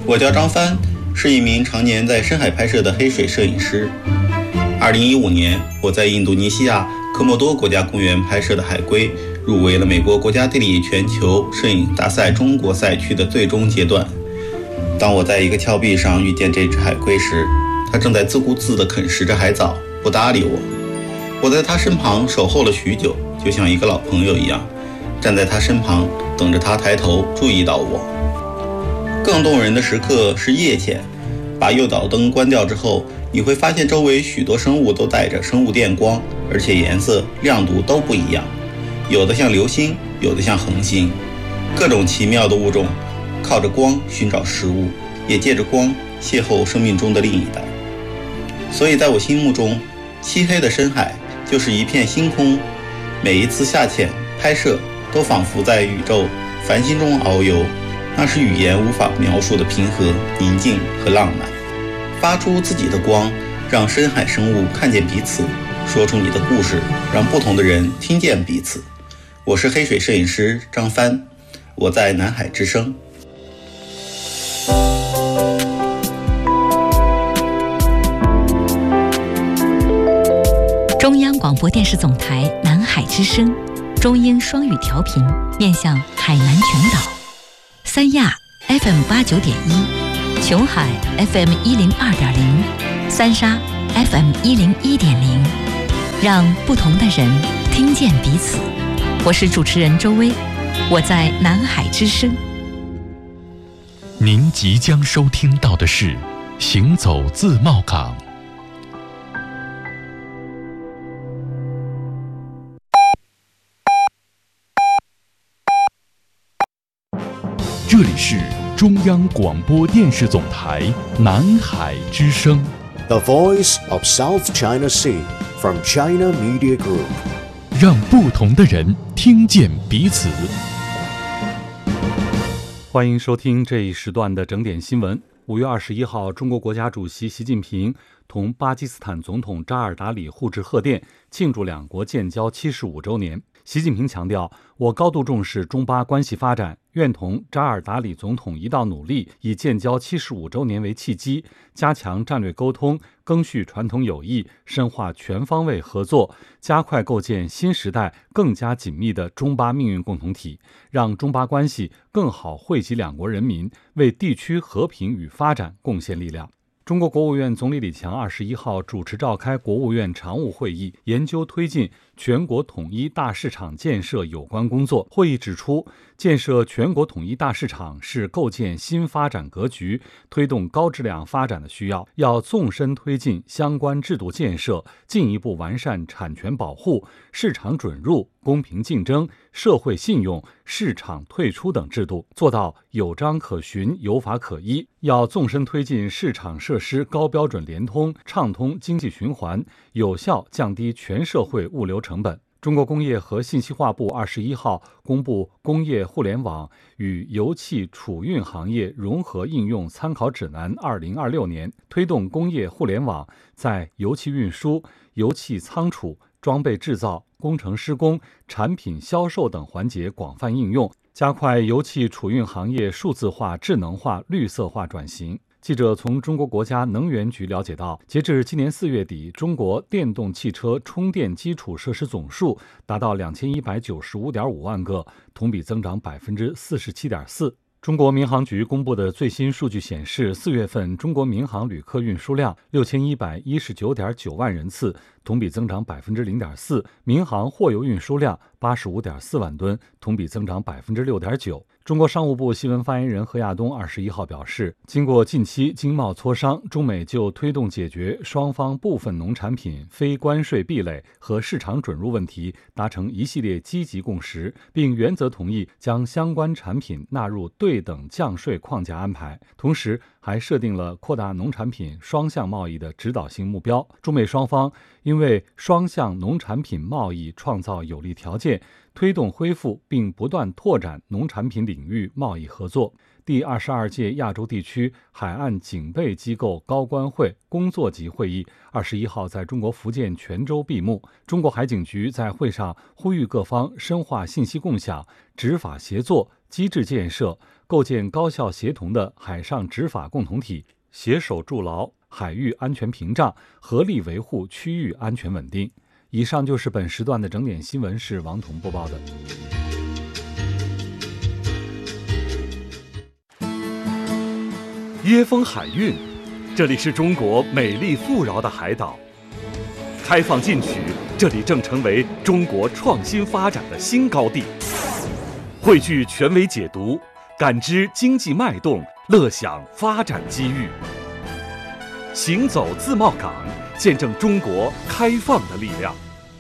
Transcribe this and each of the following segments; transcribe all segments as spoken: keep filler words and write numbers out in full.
我叫张帆，是一名常年在深海拍摄的黑水摄影师。二零一五年，我在印度尼西亚科莫多国家公园拍摄的海龟入围了美国国家地理全球摄影大赛中国赛区的最终阶段。当我在一个峭壁上遇见这只海龟时，它正在自顾自地啃食着海藻，不搭理我。我在它身旁守候了许久，就像一个老朋友一样，站在它身旁，等着它抬头注意到我。更动人的时刻是夜潜，把诱导灯关掉之后，你会发现周围许多生物都带着生物电光，而且颜色、亮度都不一样，有的像流星，有的像恒星。各种奇妙的物种靠着光寻找食物，也借着光邂逅生命中的另一代。所以在我心目中，漆黑的深海就是一片星空，每一次下潜拍摄都仿佛在宇宙繁星中遨游，那是语言无法描述的平和、宁静和浪漫。发出自己的光，让深海生物看见彼此，说出你的故事，让不同的人听见彼此。我是黑水摄影师张帆，我在南海之声。 中央广播电视总台南海之声，中英双语调频，面向海南全岛。三亚 F M 八九点一，琼海 F M 一零二点零，三沙 F M 一零一点零，让不同的人听见彼此。我是主持人周薇，我在南海之声。 您即将收听到的是《行走自贸港》。这里是中央广播电视总台南海之声 The Voice of South China Sea from China Media Group， 让不同的人听见彼此。 欢迎收听这一时段的整点新闻。五月二十一号，中国国家主席习近平同巴基斯坦总统扎尔达里互致贺电，庆祝两国建交七十五周年。习近平强调，我高度重视中巴关系发展，愿同扎尔达里总统一道努力，以建交七十五周年为契机，加强战略沟通，赓续传统友谊，深化全方位合作，加快构建新时代更加紧密的中巴命运共同体，让中巴关系更好惠及两国人民，为地区和平与发展贡献力量。中国国务院总理李强二十一号主持召开国务院常务会议，研究推进全国统一大市场建设有关工作。会议指出，建设全国统一大市场是构建新发展格局、推动高质量发展的需要，要纵深推进相关制度建设，进一步完善产权保护、市场准入、公平竞争、社会信用、市场退出等制度，做到有章可循、有法可依。要纵深推进市场设施高标准联通，畅通经济循环，有效降低全社会物流成本。中国工业和信息化部二十一号公布《工业互联网与油气储运行业融合应用参考指南（二零二六年）》，推动工业互联网在油气运输、油气仓储、装备制造、工程施工、产品销售等环节广泛应用，加快油气储运行业数字化、智能化、绿色化转型。记者从中国国家能源局了解到，截至今年四月底，中国电动汽车充电基础设施总数达到两千一百九十五点五万个，同比增长百分之四十七点四。中国民航局公布的最新数据显示，四月份中国民航旅客运输量六千一百一十九点九万人次，同比增长百分之零点四；民航货油运输量八十五点四万吨，同比增长百分之六点九。中国商务部新闻发言人何亚东二十一号表示，经过近期经贸磋商，中美就推动解决双方部分农产品非关税壁垒和市场准入问题达成一系列积极共识，并原则同意将相关产品纳入对等降税框架安排，同时还设定了扩大农产品双向贸易的指导性目标。中美双方因为双向农产品贸易创造有利条件，推动恢复并不断拓展农产品领域贸易合作。第二十二届亚洲地区海岸警备机构高官会工作级会议二十一号在中国福建泉州闭幕。中国海警局在会上呼吁各方深化信息共享、执法协作、机制建设，构构建高效协同的海上执法共同体，携手筑牢海域安全屏障，合力维护区域安全稳定。以上就是本时段的整点新闻，是王彤播报的。 椰风海运，这里是中国美丽富饶的海岛。开放进取，这里正成为中国创新发展的新高地。汇聚权威解读，感知经济脉动，乐享发展机遇。行走自贸港，见证中国开放的力量。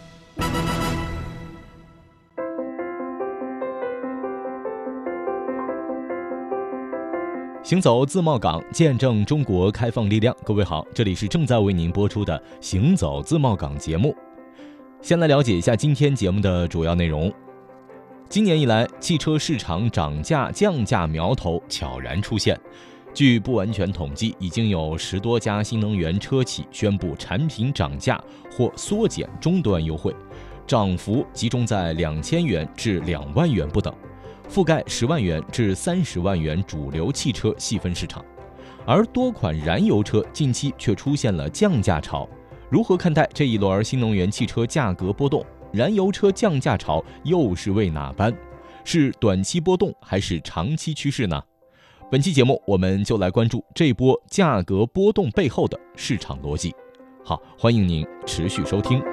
行走自贸港，见证中国开放力量。各位好，这里是正在为您播出的行走自贸港节目。先来了解一下今天节目的主要内容。今年以来，汽车市场涨价降价苗头悄然出现。据不完全统计，已经有十多家新能源车企宣布产品涨价或缩减终端优惠，涨幅集中在两千元至两万元不等，覆盖十万元至三十万元主流汽车细分市场。而多款燃油车近期却出现了降价潮。如何看待这一轮新能源汽车价格波动？燃油车降价潮又是为哪般？是短期波动还是长期趋势呢？本期节目我们就来关注这波价格波动背后的市场逻辑。好，欢迎您持续收听。